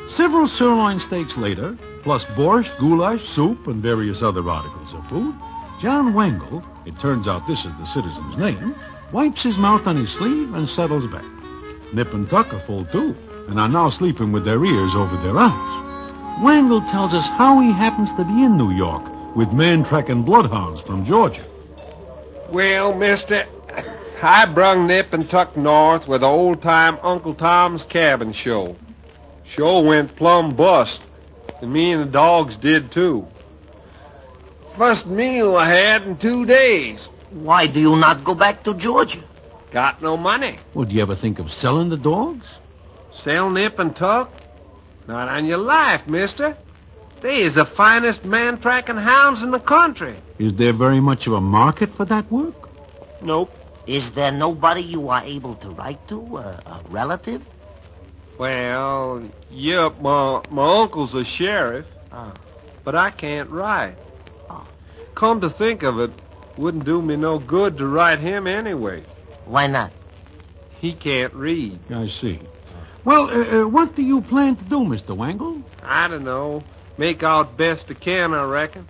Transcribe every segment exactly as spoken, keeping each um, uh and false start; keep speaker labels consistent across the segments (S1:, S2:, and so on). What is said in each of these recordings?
S1: Several sirloin steaks later, plus borscht, goulash, soup, and various other articles of food, John Wangle, it turns out this is the citizen's name, wipes his mouth on his sleeve and settles back. Nip and Tuck are full, too, and are now sleeping with their ears over their eyes. Wangle tells us how he happens to be in New York with man-tracking bloodhounds from Georgia.
S2: Well, mister, I brung Nip and Tuck north with the old-time Uncle Tom's Cabin show. Show went plumb bust, and me and the dogs did, too. First meal I had in two days.
S3: Why do you not go back to Georgia?
S2: Got no money.
S1: Well, do you ever think of selling the dogs?
S2: Sell Nip and Tuck? Not on your life, mister. They is the finest man-tracking hounds in the country.
S1: Is there very much of a market for that work?
S2: Nope.
S3: Is there nobody you are able to write to, a, a relative?
S2: Well, yep, my, my uncle's a sheriff,
S3: Oh.
S2: but I can't write.
S3: Oh.
S2: Come to think of it, wouldn't do me no good to write him anyway.
S3: Why not?
S2: He can't read.
S1: I see. Well, uh, uh, what do you plan to do, Mister Wangle?
S2: I don't know. Make out best I can, I reckon.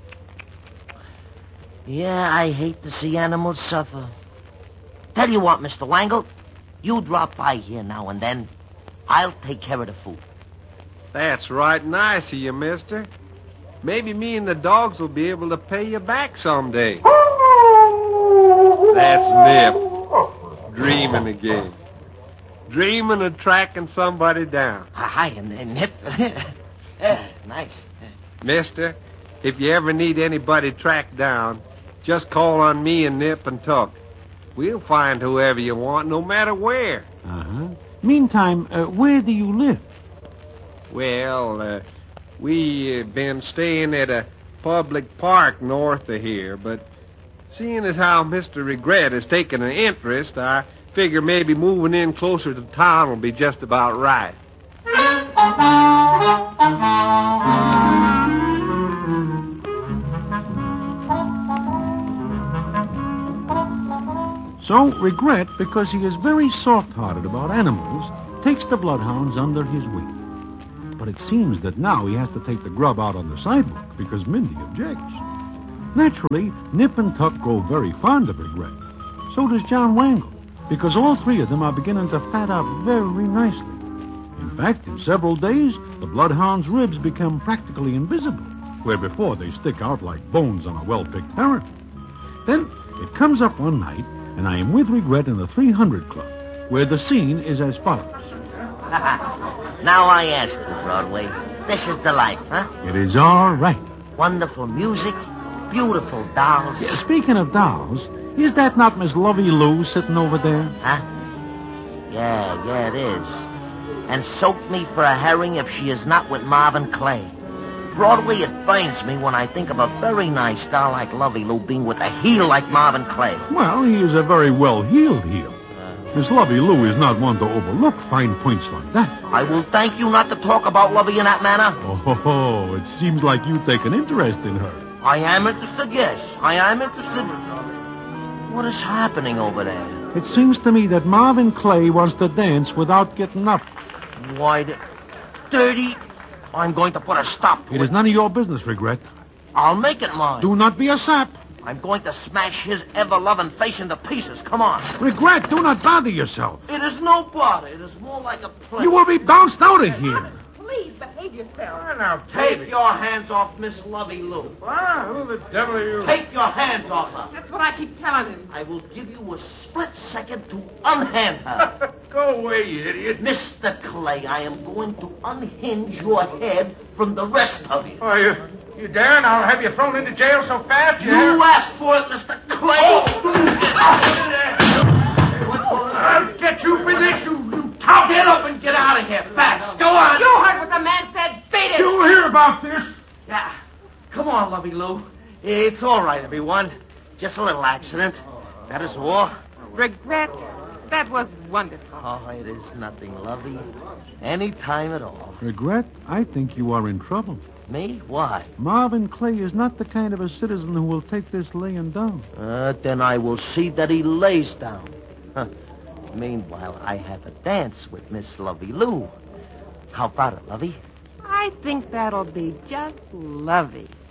S3: Yeah, I hate to see animals suffer. Tell you what, Mister Wangle, you drop by here now and then. I'll take care of the food.
S2: That's right nice of you, mister. Maybe me and the dogs will be able to pay you back someday. That's Nip. Dreaming again. Dreaming of tracking somebody down.
S3: Hi, and, and Nip. Yeah, nice.
S2: Mister, if you ever need anybody tracked down, just call on me and Nip and Tuck. We'll find whoever you want, no matter where.
S1: Uh-huh. Meantime, uh, where do you live?
S2: Well, uh, we uh, been staying at a public park north of here, but seeing as how Mister Regret has taken an interest, I figure maybe moving in closer to town will be just about right.
S1: So, Regret, because he is very soft-hearted about animals, takes the bloodhounds under his wing. But it seems that now he has to take the grub out on the sidewalk because Mindy objects. Naturally, Nip and Tuck grow very fond of Regret. So does John Wangle, because all three of them are beginning to fat out very nicely. In fact, in several days, the bloodhound's ribs become practically invisible, where before they stick out like bones on a well-picked heron. Then it comes up one night, and I am with Regret in the three hundred Club, where the scene is as follows.
S3: Now I ask you, Broadway, this is the life, huh?
S1: It is all right.
S3: Wonderful music, beautiful dolls.
S1: Yeah, speaking of dolls, is that not Miss Lovey Lou sitting over there?
S3: Huh? Yeah, yeah, it is. And soak me for a herring if she is not with Marvin Clay. Broadway, it burns me when I think of a very nice doll like Lovey Lou being with a heel like Marvin Clay.
S1: Well, he is a very well-heeled heel. Miss Lovey Lou is not one to overlook fine points like that.
S3: I will thank you not to talk about Lovey in that manner.
S1: Oh, ho, ho. It seems like you take an interest in her.
S3: I am interested, yes. I am interested. What is happening over there?
S1: It seems to me that Marvin Clay wants to dance without getting up.
S3: Why, the... Dirty. I'm going to put a stop to
S1: It
S3: it.
S1: is none of your business, Regret.
S3: I'll make it mine.
S1: Do not be a sap.
S3: I'm going to smash his ever-loving face into pieces. Come on.
S1: Regret, do not bother yourself.
S3: It is no bother. It is more like a play.
S1: You will be bounced out of here.
S4: Please behave yourself.
S2: Oh, now,
S3: Take your hands off Miss Lovey Lou.
S2: Ah, who the devil are you?
S3: Take your hands off her.
S4: That's what I keep telling him.
S3: I will give you a split second to unhand her.
S2: Go away, you idiot.
S3: Mister Clay, I am going to unhinge your head from the rest of you.
S2: Are you, you dare? And I'll have you thrown into jail so fast you...
S3: You asked for it, Mister Clay.
S2: I'll get you for this, you, you top.
S3: Get up and get out of here, fast. Go on.
S4: You heard what the man said. Beat it.
S2: You'll hear about this.
S3: Yeah. Come on, Lovey Lou. It's all right, everyone. Just a little accident. That is all.
S4: Regret. That was wonderful.
S3: Oh, it is nothing, Lovey. Any time at all.
S1: Regret, I think you are in trouble.
S3: Me? Why?
S1: Marvin Clay is not the kind of a citizen who will take this laying down.
S3: Uh, then I will see that he lays down. Huh. Meanwhile, I have a dance with Miss Lovey Lou. How about it, Lovey?
S4: I think that'll be just lovely.